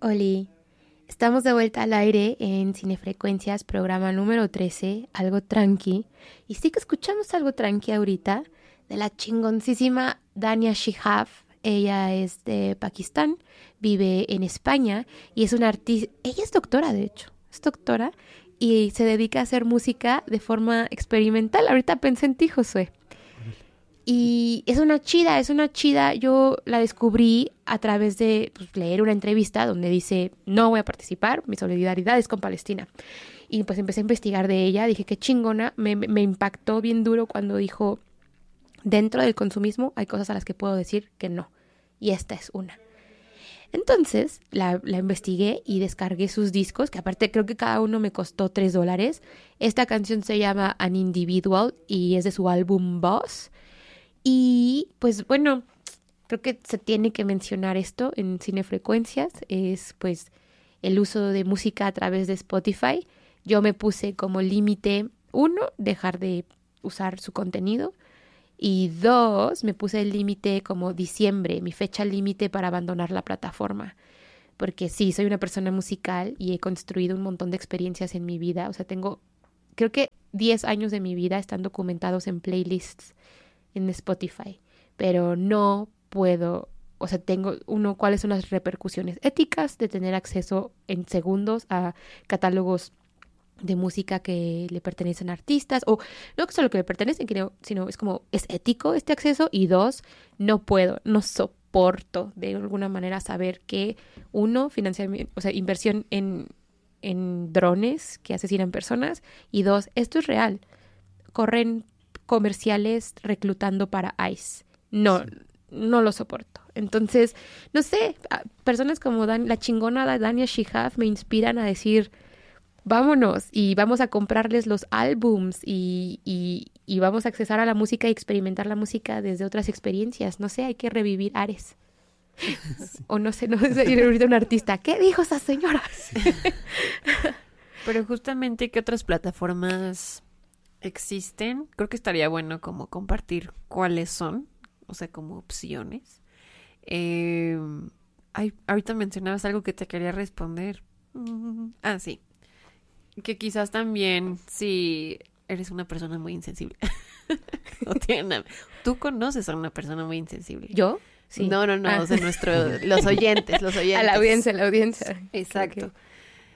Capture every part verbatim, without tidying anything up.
Oli, estamos de vuelta al aire en Cinefrecuencias, programa número trece, algo tranqui. Y sí que escuchamos algo tranqui ahorita de la chingoncísima Dania Shihab. Ella es de Pakistán, vive en España y es una artista. Ella es doctora, de hecho, es doctora y se dedica a hacer música de forma experimental. Ahorita pensé en ti, Josué. Y es una chida, es una chida. Yo la descubrí a través de pues, leer una entrevista donde dice, no voy a participar, mi solidaridad es con Palestina. Y pues empecé a investigar de ella, dije, qué chingona. Me, me impactó bien duro cuando dijo, dentro del consumismo hay cosas a las que puedo decir que no. Y esta es una. Entonces la, la investigué y descargué sus discos, que aparte creo que cada uno me costó tres dólares. Esta canción se llama An Individual y es de su álbum Boss. Y pues bueno, creo que se tiene que mencionar esto en Cinefrecuencias, es pues el uso de música a través de Spotify. Yo me puse como límite, uno, dejar de usar su contenido, y dos, me puse el límite como diciembre, mi fecha límite para abandonar la plataforma. Porque sí, soy una persona musical y he construido un montón de experiencias en mi vida. O sea, tengo, creo que diez años de mi vida están documentados en playlists en Spotify, pero no puedo, o sea, tengo, uno, cuáles son las repercusiones éticas de tener acceso en segundos a catálogos de música que le pertenecen a artistas, o no solo que le pertenecen, sino es como, ¿es ético este acceso? Y dos, no puedo, no soporto de alguna manera saber que uno, financiamiento, o sea, inversión en, en drones que asesinan personas, y dos, esto es real, corren comerciales reclutando para ICE. No, sí. no lo soporto. Entonces, no sé, personas como Dan, la chingona Dania Shihab me inspiran a decir, vámonos y vamos a comprarles los álbums y, y, y vamos a accesar a la música y experimentar la música desde otras experiencias. No sé, hay que revivir Ares. Sí. O no sé, no sé, ahorita un artista. ¿Qué dijo esa señora? Sí. Pero justamente, ¿qué otras plataformas existen? Creo que estaría bueno como compartir cuáles son, o sea, como opciones. Eh, ay, ahorita mencionabas algo que te quería responder. Mm, ah, sí. Que quizás también si eres una persona muy insensible. No tiene nada. Tú conoces a una persona muy insensible. ¿Yo? Sí. No, no, no, ah. o sea, nuestro, los oyentes, los oyentes. A la audiencia, a la audiencia. Exacto. Okay.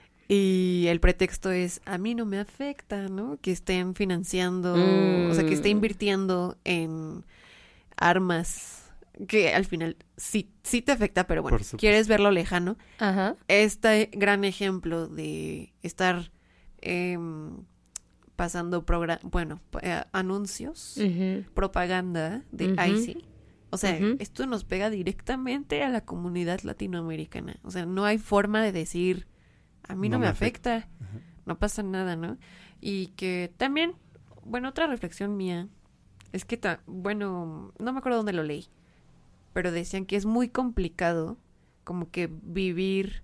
Y el pretexto es, a mí no me afecta, ¿no? Que estén financiando, mm. o sea, que esté invirtiendo en armas, que al final sí, sí te afecta, pero bueno, quieres verlo lejano. Ajá. Este gran ejemplo de estar eh, pasando, progra- bueno, eh, anuncios, uh-huh. propaganda de uh-huh. I C E. O sea, uh-huh. esto nos pega directamente a la comunidad latinoamericana. O sea, no hay forma de decir... A mí no, no me afecta, afecta. Uh-huh. No pasa nada, ¿no? Y que también, bueno, otra reflexión mía es que, ta- bueno, no me acuerdo dónde lo leí, pero decían que es muy complicado como que vivir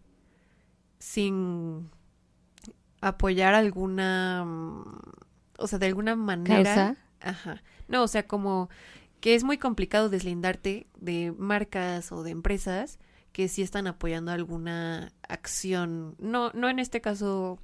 sin apoyar alguna, o sea, de alguna manera. ¿Causa? Ajá. No, o sea, como que es muy complicado deslindarte de marcas o de empresas que sí están apoyando alguna acción, no, no en este caso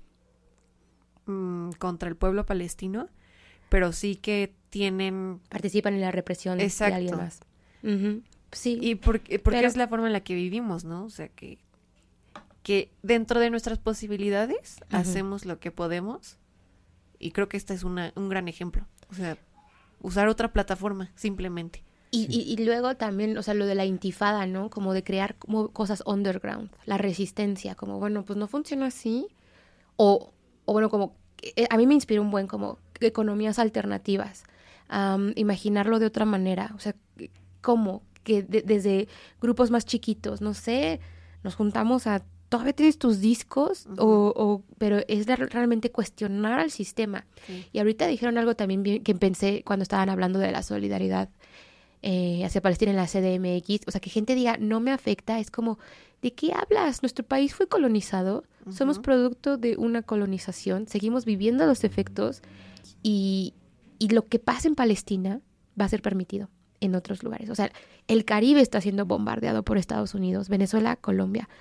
mmm, contra el pueblo palestino, pero sí que tienen... Participan en la represión Exacto. de alguien más. Uh-huh. Sí. Y porque, porque pero... es la forma en la que vivimos, ¿no? O sea, que, que dentro de nuestras posibilidades uh-huh. hacemos lo que podemos, y creo que este es una, un gran ejemplo. O sea, usar otra plataforma, simplemente. Y, y, y luego también, o sea, lo de la intifada, ¿no? Como de crear como cosas underground, la resistencia, como, bueno, pues no funciona así. O, o bueno, como, eh, a mí me inspira un buen como economías alternativas. Um, imaginarlo de otra manera, o sea, ¿cómo? Que de, desde grupos más chiquitos, no sé, nos juntamos a, ¿todavía tienes tus discos? Uh-huh. O, o, pero es de realmente cuestionar al sistema. Sí. Y ahorita dijeron algo también bien, que pensé cuando estaban hablando de la solidaridad. Eh, hacia Palestina en la C D M X, o sea, que gente diga, no me afecta, es como, ¿de qué hablas? Nuestro país fue colonizado, uh-huh. somos producto de una colonización, seguimos viviendo los efectos y, y lo que pasa en Palestina va a ser permitido en otros lugares. O sea, el Caribe está siendo bombardeado por Estados Unidos, Venezuela, Colombia.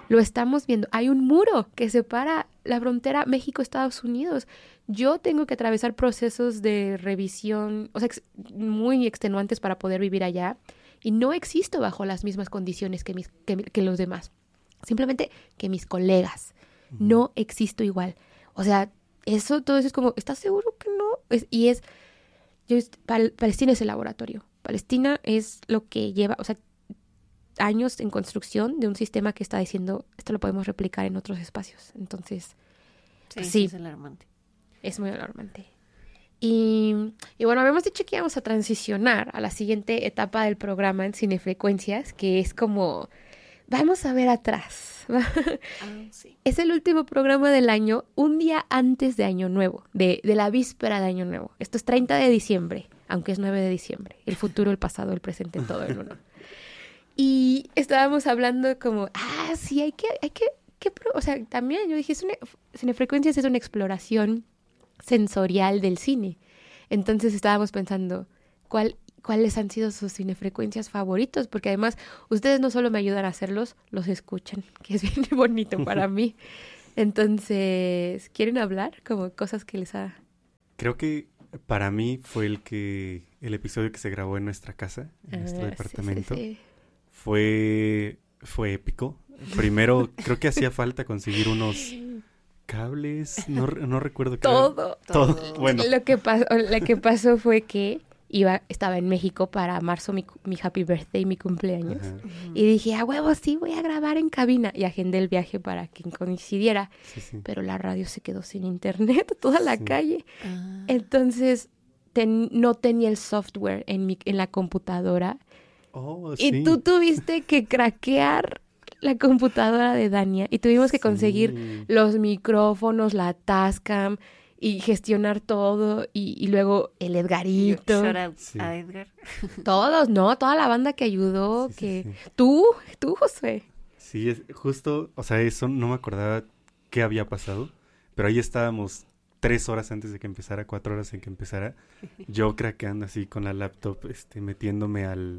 Lo estamos viendo. Hay un muro que separa la frontera México-Estados Unidos. Yo tengo que atravesar procesos de revisión, o sea, ex- muy extenuantes para poder vivir allá. Y no existo bajo las mismas condiciones que, mis, que, que los demás. Simplemente que mis colegas. Uh-huh. No existo igual. O sea, eso, todo eso es como, ¿estás seguro que no? Es, y es, yo, Pal- Palestina es el laboratorio. Palestina es lo que lleva, o sea, años en construcción de un sistema que está diciendo, esto lo podemos replicar en otros espacios. Entonces, sí, sí, es alarmante. Es muy alarmante. Y, y bueno, habíamos dicho que íbamos a transicionar a la siguiente etapa del programa en Cinefrecuencias, que es como, vamos a ver atrás. Ah, sí. Es el último programa del año, un día antes de Año Nuevo, de, de la víspera de Año Nuevo. Esto es treinta de diciembre, aunque es nueve de diciembre. El futuro, el pasado, el presente, todo en uno. Y estábamos hablando como, ah, sí, hay que, hay que, que pro-". o sea, también yo dije, es una, Cinefrecuencias es una exploración sensorial del cine. Entonces estábamos pensando, ¿cuál, ¿cuáles han sido sus cinefrecuencias favoritos? Porque además, ustedes no solo me ayudan a hacerlos, los escuchan, que es bien bonito para mí. Entonces, ¿quieren hablar? Como cosas que les ha... Creo que para mí fue el que, el episodio que se grabó en nuestra casa, en ah, nuestro departamento. Sí, sí, sí. Fue, fue épico. Primero, creo que hacía falta conseguir unos cables, no, no recuerdo qué. Todo. Era. Todo. Todo. Bueno. Lo que pasó, lo que pasó fue que iba, estaba en México para marzo, mi, mi happy birthday, mi cumpleaños. Ajá. Y dije, a huevo, sí, voy a grabar en cabina. Y agendé el viaje para que coincidiera. Sí, sí. Pero la radio se quedó sin internet, toda la Sí. calle. Ah. Entonces, ten, no tenía el software en, mi, en la computadora. Oh, Y sí. tú tuviste que craquear la computadora de Dania. Y tuvimos que Sí. conseguir los micrófonos, la Tascam y gestionar todo. Y, y luego el Edgarito. Shout out Sí. a Edgar. Todos, ¿no? Toda la banda que ayudó. Sí, sí, que sí. Tú, tú, Josué. Sí, es justo, o sea, eso no me acordaba qué había pasado, pero ahí estábamos tres horas antes de que empezara, cuatro horas en que empezara, yo craqueando así con la laptop, este, metiéndome al,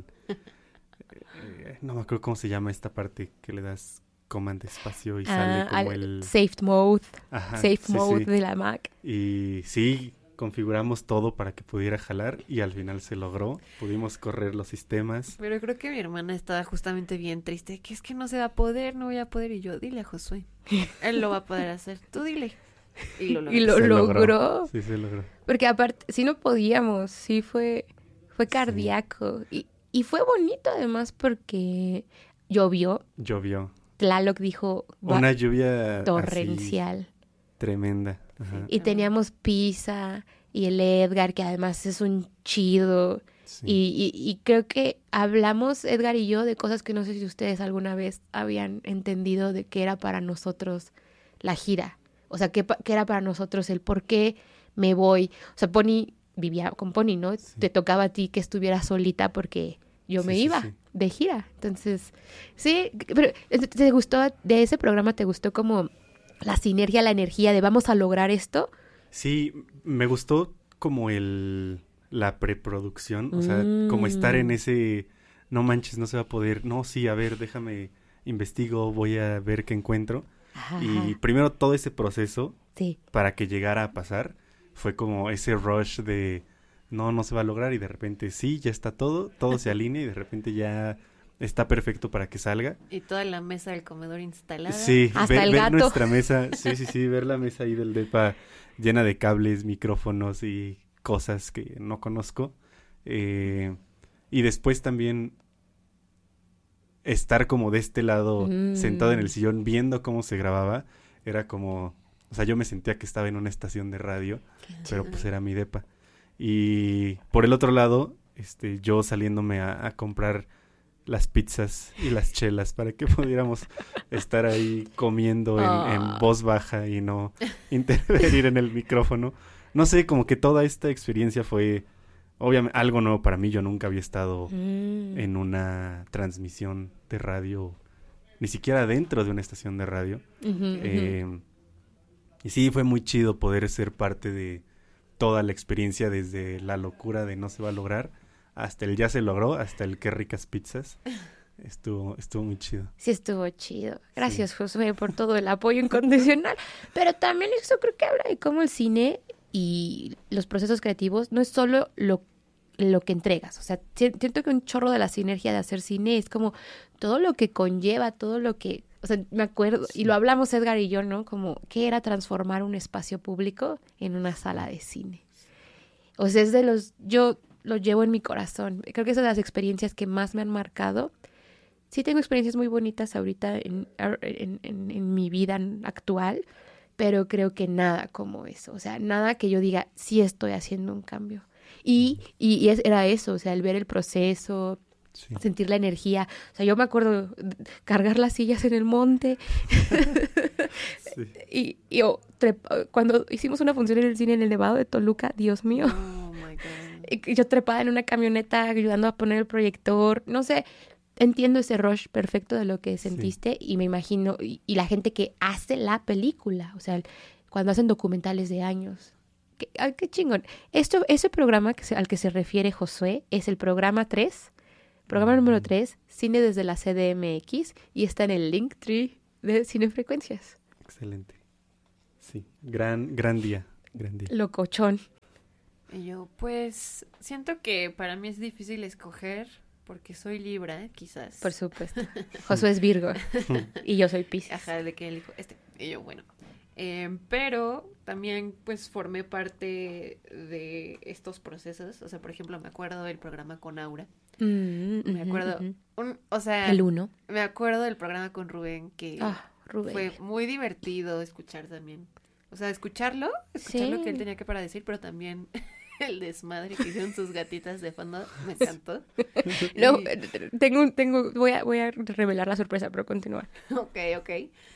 eh, no me acuerdo cómo se llama esta parte que le das command espacio y sale Ah, como al- el... Safe mode. Ajá, Safe sí, mode sí. de la Mac. Y sí, configuramos todo para que pudiera jalar y al final se logró, pudimos correr los sistemas. Pero creo que mi hermana estaba justamente bien triste, que es que no se va a poder, no voy a poder. Y yo, dile a Josué, él lo va a poder hacer, tú dile. Y lo logró. Y lo Se logró. Sí, se logró. Porque aparte, sí no podíamos, sí fue, fue cardíaco. Y, y fue bonito además porque llovió. Llovió. Tlaloc dijo va- Una lluvia así torrencial. tremenda. Ajá. Y teníamos pizza y el Edgar, que además es un chido. Sí. Y, y, y creo que hablamos, Edgar y yo, de cosas que no sé si ustedes alguna vez habían entendido de que era para nosotros la gira. O sea, que, pa- que era para nosotros el por qué me voy. O sea, Pony vivía con Pony, ¿no? Sí. Te tocaba a ti que estuvieras solita porque yo Sí, me sí, iba sí. de gira. Entonces, sí, pero ¿te gustó, de ese programa te gustó como la sinergia, la energía de vamos a lograr esto? Sí, me gustó como el la preproducción, o sea, Mm. como estar en ese no manches, no se va a poder. No, sí, a ver, déjame investigo, voy a ver qué encuentro. Ajá, Y primero todo ese proceso sí. para que llegara a pasar fue como ese rush de no, no se va a lograr y de repente sí, ya está todo, todo se alinea y de repente ya está perfecto para que salga. Y toda la mesa del comedor instalada. Sí, Hasta ver, el ver gato. nuestra mesa, sí, sí, sí, ver la mesa ahí del depa llena de cables, micrófonos y cosas que no conozco. Eh, y después también estar como de este lado, Mm. sentado en el sillón, viendo cómo se grababa, era como, o sea, yo me sentía que estaba en una estación de radio, pero pues era mi depa. Y por el otro lado, este, yo saliéndome a, a comprar las pizzas y las chelas para que pudiéramos estar ahí comiendo en, Ah. en voz baja y no interferir en el micrófono. No sé, como que toda esta experiencia fue obviamente algo nuevo para mí. Yo nunca había estado Mm. en una transmisión de radio, ni siquiera dentro de una estación de radio. Ujú, ujú. Eh, y sí, fue muy chido poder ser parte de toda la experiencia, desde la locura de no se va a lograr hasta el ya se logró, hasta el qué ricas pizzas. estuvo, estuvo muy chido. Sí, estuvo chido. Gracias, sí. Josué, por todo el apoyo incondicional. Pero también eso creo que habla de cómo el cine y los procesos creativos no es solo lo, lo que entregas. O sea, siento que un chorro de la sinergia de hacer cine es como todo lo que conlleva, todo lo que... O sea, me acuerdo, sí. y lo hablamos Edgar y yo, ¿no? Como, ¿qué era transformar un espacio público en una sala de cine? O sea, es de los... Yo lo llevo en mi corazón. Creo que es de las experiencias que más me han marcado. Sí tengo experiencias muy bonitas ahorita en, en, en, en mi vida actual, pero creo que nada como eso. O sea, nada que yo diga, sí estoy haciendo un cambio. Y, y, y es, era eso, o sea, el ver el proceso... Sí. Sentir la energía. O sea, yo me acuerdo cargar las sillas en el monte. Sí. Y, y oh, trepa, cuando hicimos una función en el cine en el Nevado de Toluca, Dios mío. Oh, my God. Yo trepada en una camioneta ayudando a poner el proyector. No sé, entiendo ese rush perfecto de lo que sentiste sí. y me imagino, y, y la gente que hace la película, o sea, cuando hacen documentales de años. Qué, ay, qué chingón. Esto, ese programa que se, al que se refiere Josué es el programa tres. Programa número tres, Cine desde la C D M X, y está en el Linktree de Cinefrecuencias. Excelente. Sí, gran, gran día, gran día. Locochón. Y yo, pues, siento que para mí es difícil escoger, porque soy Libra, quizás. Por supuesto. Josué es Virgo, y yo soy Piscis. Ajá, de que elijo este. Y yo, bueno. Eh, pero también, pues, formé parte de estos procesos. O sea, por ejemplo, me acuerdo del programa con Aura. Mm, me acuerdo, uh-huh. un, o sea, el uno. Me acuerdo del programa con Rubén, que oh, Rubén. fue muy divertido escuchar también. O sea, escucharlo, escuchar sí. lo que él tenía que para decir, pero también el desmadre que hicieron sus gatitas de fondo, me encantó. No, y... tengo, tengo, voy a, voy a revelar la sorpresa, pero continúa. Ok, ok.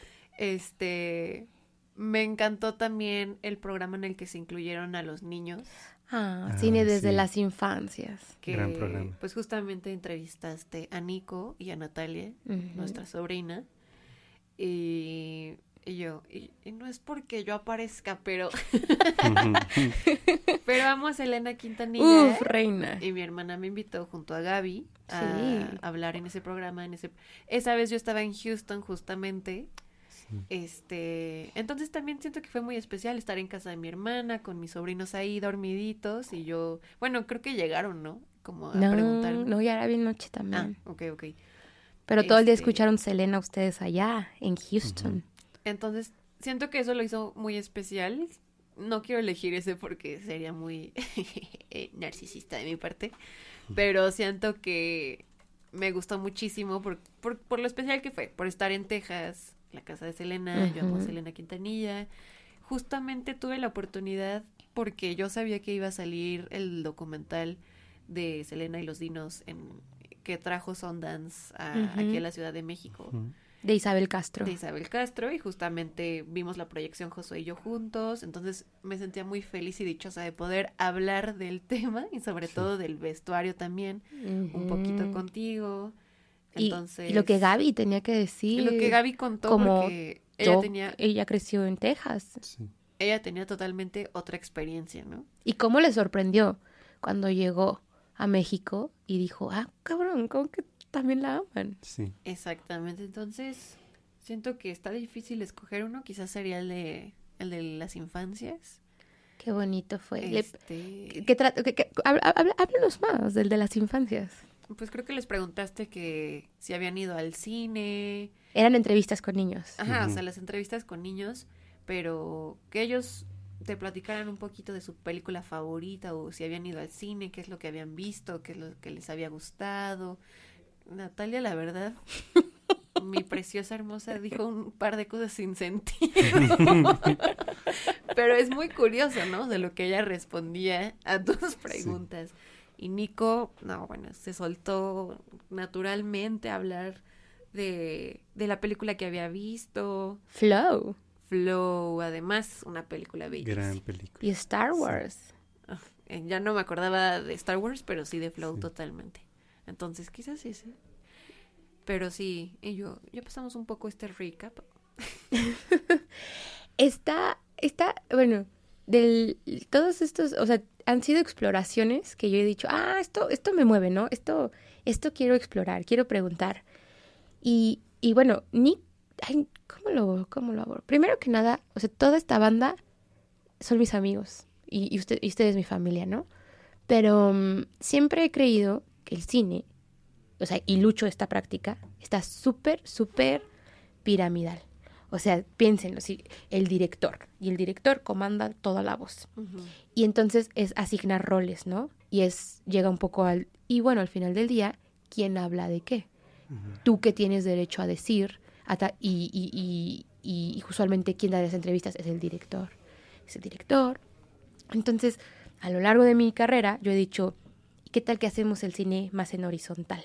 Este, me encantó también el programa en el que se incluyeron a los niños. Ah, ah, cine desde sí. las infancias. Que, gran programa. Pues justamente entrevistaste a Nico y a Natalia, uh-huh. nuestra sobrina, y, y yo, y, y no es porque yo aparezca, pero pero amo a Selena Quintanilla. Uf, reina. Y mi hermana me invitó junto a Gaby a sí. hablar en ese programa, en ese esa vez yo estaba en Houston justamente. Este, entonces también siento que fue muy especial estar en casa de mi hermana con mis sobrinos ahí dormiditos y yo, bueno, creo que llegaron, ¿no? Como a no, preguntarme. No, ya era bien noche también. Ah, ok, ok. Pero todo este... el día escucharon Selena ustedes allá en Houston. Uh-huh. Entonces, siento que eso lo hizo muy especial. No quiero elegir ese porque sería muy narcisista de mi parte, pero siento que me gustó muchísimo por, por, por lo especial que fue, por estar en Texas, la casa de Selena, uh-huh. yo amo a Selena Quintanilla. Justamente tuve la oportunidad porque yo sabía que iba a salir el documental de Selena y los dinos en, que trajo Sundance a, uh-huh. aquí a la Ciudad de México. Uh-huh. De Isabel Castro. De Isabel Castro, y justamente vimos la proyección Josué y yo juntos, entonces me sentía muy feliz y dichosa de poder hablar del tema y sobre sí. todo del vestuario también, uh-huh. un poquito contigo. Entonces, y, y lo que Gaby tenía que decir. Y lo que Gaby contó, como porque ella yo, tenía... Ella creció en Texas. Sí. Ella tenía totalmente otra experiencia, ¿no? ¿Y cómo le sorprendió cuando llegó a México y dijo, ah, cabrón, ¿cómo que también la aman? Sí. Exactamente, entonces siento que está difícil escoger uno, quizás sería el de, el de las infancias. Qué bonito fue. Este... Le, ¿qué tra- qué, qué, háblanos más del de las infancias. Pues creo que les preguntaste que si habían ido al cine. Eran entrevistas con niños. Ajá, uh-huh. o sea, las entrevistas con niños, pero que ellos te platicaran un poquito de su película favorita o si habían ido al cine, qué es lo que habían visto, qué es lo que les había gustado. Natalia, la verdad, mi preciosa hermosa, dijo un par de cosas sin sentido. Pero es muy curioso, ¿no? De lo que ella respondía a tus preguntas. Sí. Y Nico, no, bueno, se soltó naturalmente a hablar de, de la película que había visto. Flow. Flow, además, una película bellísima. Gran película. Y Star Wars. Sí. Oh, ya no me acordaba de Star Wars, pero sí de Flow sí. totalmente. Entonces, quizás ese. Pero sí, y yo, ya pasamos un poco este recap. está, está, bueno, del, todos estos, o sea, han sido exploraciones que yo he dicho, ah, esto, esto me mueve, ¿no? Esto, esto quiero explorar, quiero preguntar. Y, y bueno, Nick, ay, ¿cómo lo, cómo lo abordo? Primero que nada, o sea, toda esta banda son mis amigos y, y, usted, y ustedes mi familia, ¿no? Pero um, siempre he creído que el cine, o sea, y lucho esta práctica, está súper, súper piramidal. O sea, piénsenlo, sí, el director. Y el director comanda toda la voz. Uh-huh. Y entonces es asignar roles, ¿no? Y es, llega un poco al... Y bueno, al final del día, ¿quién habla de qué? Uh-huh. Tú que tienes derecho a decir, hasta, y, y, y, y, y usualmente quien da las entrevistas es el director. Es el director. Entonces, a lo largo de mi carrera, yo he dicho, ¿qué tal que hacemos el cine más en horizontal?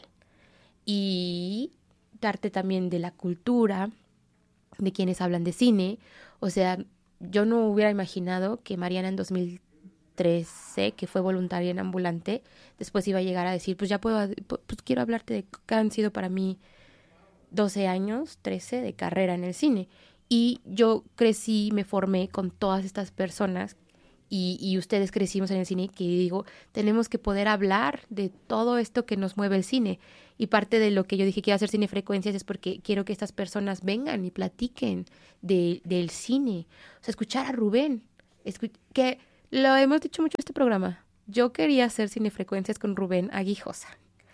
Y darte también de la cultura, de quienes hablan de cine. O sea, yo no hubiera imaginado que Mariana en dos mil trece, que fue voluntaria en Ambulante, después iba a llegar a decir, pues ya puedo, pues quiero hablarte de que han sido para mí doce años, trece de carrera en el cine. Y yo crecí, me formé con todas estas personas y, y ustedes crecimos en el cine, que digo, tenemos que poder hablar de todo esto que nos mueve el cine. Y parte de lo que yo dije que iba a hacer Cinefrecuencias es porque quiero que estas personas vengan y platiquen de, del cine. O sea, escuchar a Rubén, escu- que lo hemos dicho mucho en este programa. Yo quería hacer Cinefrecuencias con Rubén Aguijosa.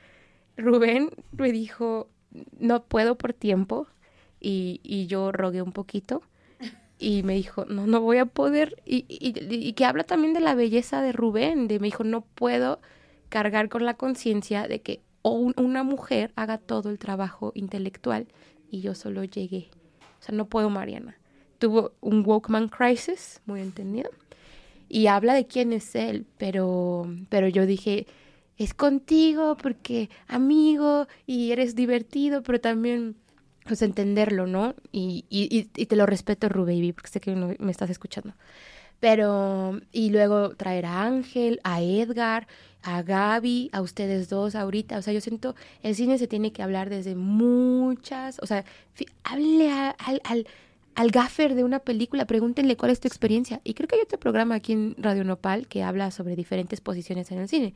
Rubén me dijo, no puedo por tiempo, y, y yo rogué un poquito. Y me dijo, no, no voy a poder. Y, y, y que habla también de la belleza de Rubén. De, me dijo, no puedo cargar con la conciencia de que o un, una mujer haga todo el trabajo intelectual y yo solo llegué. O sea, no puedo, Mariana. Tuvo un wokeman crisis, muy entendido. Y habla de quién es él, pero, pero yo dije, es contigo porque amigo y eres divertido, pero también... pues entenderlo, ¿no? Y, y, y te lo respeto, Rubaby, porque sé que no me estás escuchando. Pero, y luego traer a Ángel, a Edgar, a Gaby, a ustedes dos ahorita. O sea, yo siento, el cine se tiene que hablar desde muchas, o sea, hable a, al, al, al gaffer de una película, pregúntenle cuál es tu experiencia. Y creo que hay otro programa aquí en Radio Nopal que habla sobre diferentes posiciones en el cine.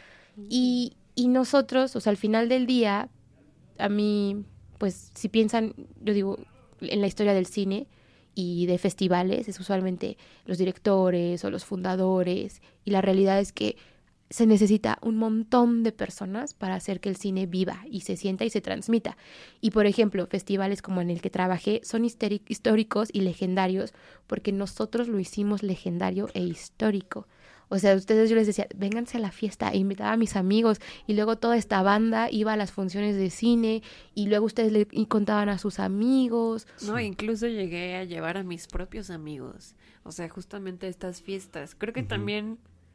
Y, y nosotros, o sea, al final del día, a mí... pues si piensan, yo digo, en la historia del cine y de festivales, es usualmente los directores o los fundadores, y la realidad es que se necesita un montón de personas para hacer que el cine viva y se sienta y se transmita. Y por ejemplo, festivales como en el que trabajé son históricos y legendarios porque nosotros lo hicimos legendario e histórico. O sea, ustedes, yo les decía, vénganse a la fiesta, e invitaba a mis amigos, y luego toda esta banda iba a las funciones de cine, y luego ustedes le contaban a sus amigos. No, incluso llegué a llevar a mis propios amigos, o sea, justamente estas fiestas. Creo que uh-huh. también,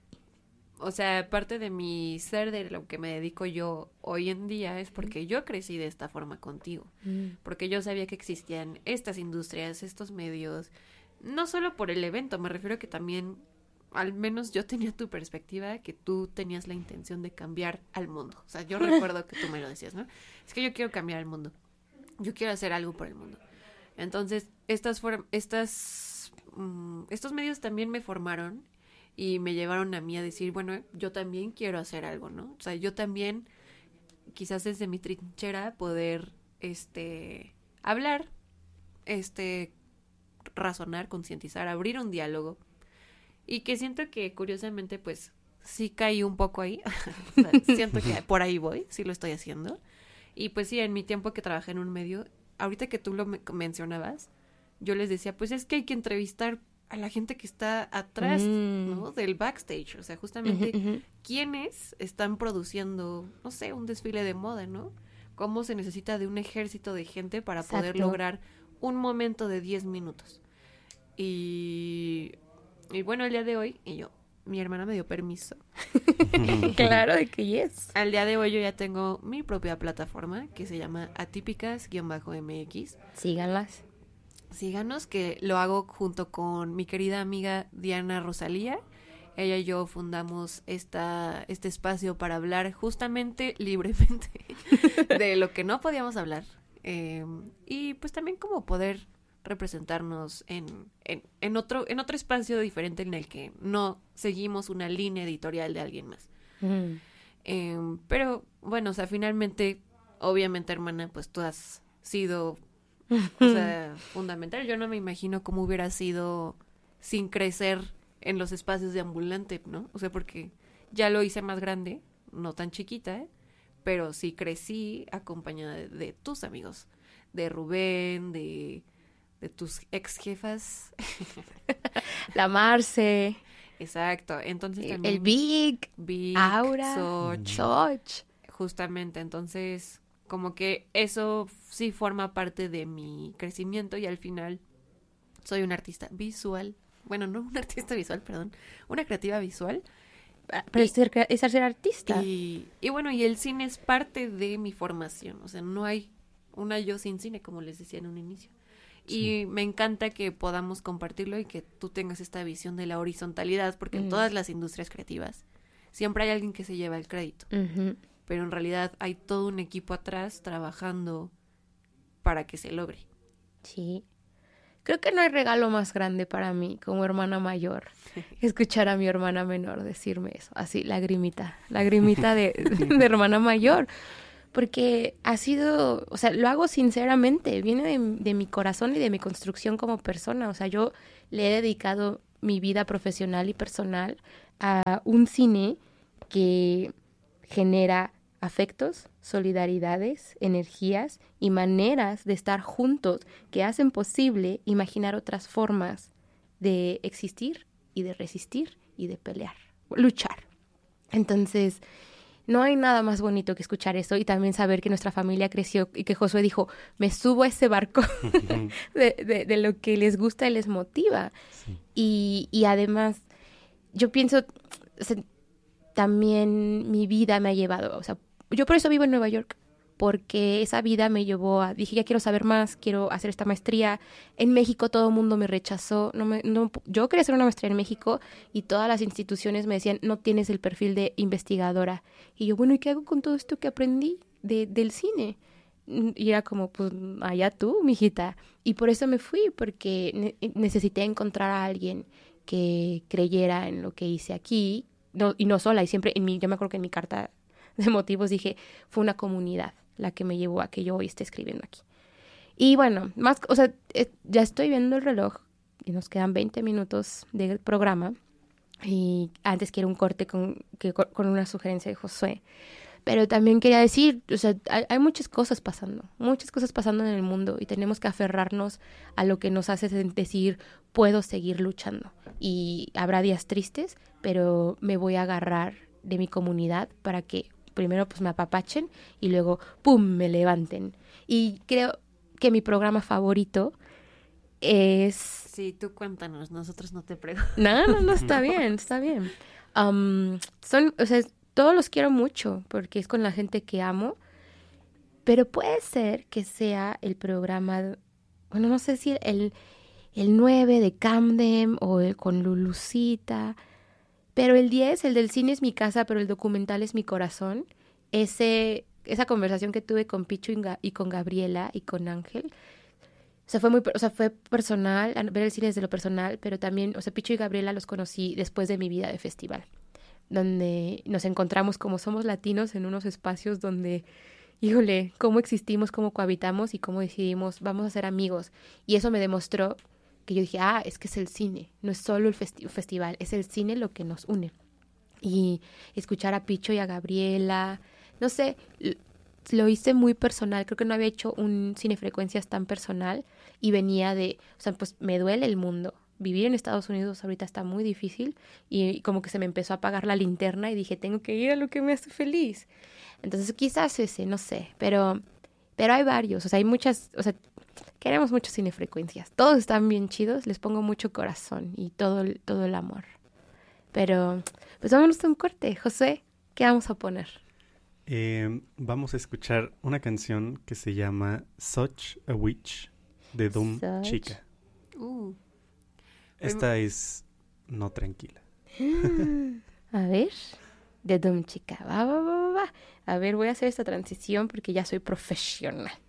o sea, parte de mi ser, de lo que me dedico yo hoy en día, es porque yo crecí de esta forma contigo, uh-huh. porque yo sabía que existían estas industrias, estos medios, no solo por el evento, me refiero a que también... al menos yo tenía tu perspectiva, que tú tenías la intención de cambiar al mundo. O sea, yo recuerdo que tú me lo decías, ¿no? Es que yo quiero cambiar el mundo. Yo quiero hacer algo por el mundo. Entonces, estas fueron, estas, um, estos medios también me formaron y me llevaron a mí a decir, bueno, yo también quiero hacer algo, ¿no? O sea, yo también, quizás desde mi trinchera, poder, este, hablar, este, razonar, concientizar, abrir un diálogo. Y que siento que, curiosamente, pues, sí caí un poco ahí. O sea, siento que por ahí voy, sí lo estoy haciendo. Y pues sí, en mi tiempo que trabajé en un medio, ahorita que tú lo me- mencionabas, yo les decía, pues es que hay que entrevistar a la gente que está atrás, mm. ¿no? Del backstage. O sea, justamente, uh-huh, uh-huh. ¿quiénes están produciendo, no sé, un desfile de moda, ¿no? ¿Cómo se necesita de un ejército de gente para Exacto. poder lograr un momento de diez minutos? Y... Y bueno, el día de hoy, y yo, mi hermana me dio permiso. Claro, de que yes. Al día de hoy yo ya tengo mi propia plataforma que se llama Atípicas-M X. Síganlas. Síganos, que lo hago junto con mi querida amiga Diana Rosalía. Ella y yo fundamos esta, este espacio para hablar justamente libremente de lo que no podíamos hablar. Eh, y pues también como poder... representarnos en, en, en otro en otro espacio diferente en el que no seguimos una línea editorial de alguien más. Mm. Eh, pero, bueno, o sea, finalmente obviamente, hermana, pues tú has sido, o sea, fundamental. Yo no me imagino cómo hubiera sido sin crecer en los espacios de ambulante, ¿no? O sea, porque ya lo hice más grande, no tan chiquita, ¿eh? Pero sí crecí acompañada de, de tus amigos, de Rubén, de, de tus ex jefas. La Marce. Exacto, entonces el, también... El Vic, Vic, Aura, Soch. Soch. Justamente, entonces, como que eso sí forma parte de mi crecimiento y al final soy una artista visual. Bueno, no una artista visual, perdón, una creativa visual. Pero y, es, ser, es ser artista. Y, y bueno, y el cine es parte de mi formación. O sea, no hay una yo sin cine, como les decía en un inicio. Sí. Y me encanta que podamos compartirlo y que tú tengas esta visión de la horizontalidad, porque mm. en todas las industrias creativas siempre hay alguien que se lleva el crédito. Uh-huh. Pero en realidad hay todo un equipo atrás trabajando para que se logre. Sí. Creo que no hay regalo más grande para mí como hermana mayor que escuchar a mi hermana menor decirme eso. Así, lagrimita, lagrimita de, de hermana mayor. Porque ha sido, o sea, lo hago sinceramente, viene de, de mi corazón y de mi construcción como persona. O sea, yo le he dedicado mi vida profesional y personal a un cine que genera afectos, solidaridades, energías y maneras de estar juntos que hacen posible imaginar otras formas de existir y de resistir y de pelear, luchar. Entonces, no hay nada más bonito que escuchar eso y también saber que nuestra familia creció y que Josué dijo, me subo a ese barco de, de, de lo que les gusta y les motiva. Sí. Y, y además, yo pienso, o sea, también mi vida me ha llevado, o sea, yo por eso vivo en Nueva York, porque esa vida me llevó a, dije, ya quiero saber más, quiero hacer esta maestría. En México todo el mundo me rechazó, no me, no, yo quería hacer una maestría en México y todas las instituciones me decían, no tienes el perfil de investigadora. Y yo, bueno, ¿y qué hago con todo esto que aprendí de, del cine? Y era como, pues, allá tú, mijita. Y por eso me fui, porque ne- necesité encontrar a alguien que creyera en lo que hice aquí, no, y no sola, y siempre, en mi, yo me acuerdo que en mi carta de motivos dije, fue una comunidad la que me llevó a que yo hoy esté escribiendo aquí. Y bueno, más, o sea, eh, ya estoy viendo el reloj y nos quedan veinte minutos de programa y antes quiero un corte con, que, con una sugerencia de Josué. Pero también quería decir, o sea, hay, hay muchas cosas pasando, muchas cosas pasando en el mundo y tenemos que aferrarnos a lo que nos hace decir, puedo seguir luchando. Y habrá días tristes, pero me voy a agarrar de mi comunidad para que primero pues me apapachen y luego ¡pum! Me levanten. Y creo que mi programa favorito es... Sí, tú cuéntanos, nosotros no te preguntamos. No, no, no, está bien, está bien. Um, son, o sea, todos los quiero mucho porque es con la gente que amo, pero puede ser que sea el programa, bueno, no sé si el, el nueve de Camden o el con Lulucita... Pero el diez, el del cine es mi casa, pero el documental es mi corazón. Ese, esa conversación que tuve con Pichu y, Ga- y con Gabriela y con Ángel, o sea, fue muy, o sea, fue personal, ver el cine desde lo personal, pero también, o sea, Pichu y Gabriela los conocí después de mi vida de festival, donde nos encontramos como somos latinos en unos espacios donde, híjole, cómo existimos, cómo cohabitamos y cómo decidimos, vamos a ser amigos. Y eso me demostró que yo dije, ah, es que es el cine, no es solo el festi- festival, es el cine lo que nos une. Y escuchar a Picho y a Gabriela, no sé, lo hice muy personal, creo que no había hecho un Cinefrecuencias tan personal y venía de, o sea, pues me duele el mundo. Vivir en Estados Unidos ahorita está muy difícil y como que se me empezó a apagar la linterna y dije, tengo que ir a lo que me hace feliz. Entonces quizás ese, no sé, pero, pero hay varios, o sea, hay muchas, o sea, queremos muchas Cinefrecuencias. Todos están bien chidos, les pongo mucho corazón y todo el, todo el amor. Pero, pues vámonos a un corte. José, ¿qué vamos a poner? Eh, vamos a escuchar una canción que se llama Such a Witch de Doom Such. Chica. Uh. Esta es No Tranquila. A ver, de Doom Chica. Va, va, va, va. A ver, voy a hacer esta transición porque ya soy profesional.